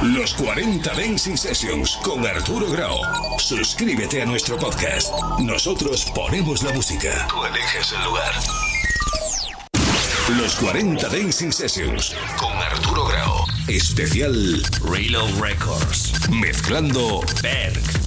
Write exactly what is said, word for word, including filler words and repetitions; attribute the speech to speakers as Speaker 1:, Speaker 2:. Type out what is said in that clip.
Speaker 1: Los cuarenta Dancing Sessions con Arturo Grau. Suscríbete a nuestro podcast. Nosotros ponemos la música. Tú eliges el lugar. Los cuarenta Dancing Sessions con Arturo Grau. Especial Reload Records. Mezclando Berg.